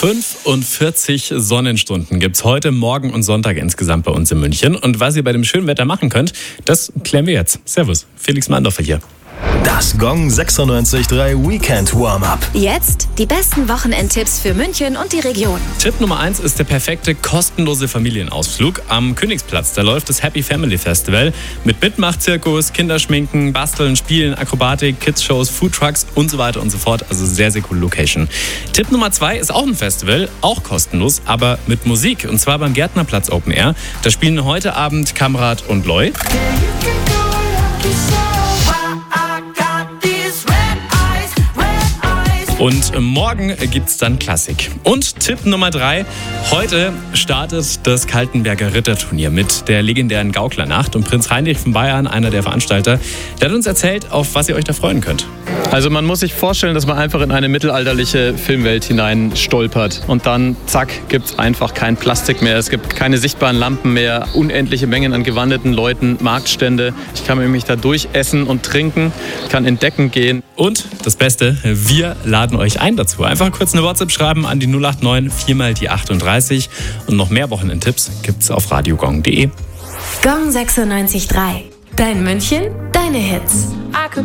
45 Sonnenstunden gibt's heute, morgen und Sonntag insgesamt bei uns in München. Und was ihr bei dem schönen Wetter machen könnt, das klären wir jetzt. Servus, Felix Mandorfer hier. Das Gong 96.3 Weekend Warm-Up. Jetzt die besten Wochenendtipps für München und die Region. Tipp Nummer 1 ist der perfekte kostenlose Familienausflug. Am Königsplatz, da läuft das Happy Family Festival mit Mitmachzirkus, Kinderschminken, Basteln, Spielen, Akrobatik, Kids-Shows, Foodtrucks und so weiter und so fort. Also sehr, sehr coole Location. Tipp Nummer 2 ist auch ein Festival, auch kostenlos, aber mit Musik. Und zwar beim Gärtnerplatz Open Air. Da spielen heute Abend Kamrat und Loy. Und morgen gibt's dann Klassik. Und Tipp Nummer 3. Heute startet das Kaltenberger Ritterturnier mit der legendären Gauklernacht. Und Prinz Heinrich von Bayern, einer der Veranstalter, der hat uns erzählt, auf was ihr euch da freuen könnt. Also man muss sich vorstellen, dass man einfach in eine mittelalterliche Filmwelt hinein stolpert. Und dann, zack, gibt's einfach kein Plastik mehr. Es gibt keine sichtbaren Lampen mehr, unendliche Mengen an gewandeten Leuten, Marktstände. Ich kann mich da durchessen und trinken, kann entdecken gehen. Und das Beste, wir laden euch ein dazu. Einfach kurz eine WhatsApp schreiben an die 089 4 mal die 38. Und noch mehr Wochenendtipps gibt's auf radiogong.de. Gong 96.3. Dein München, deine Hits.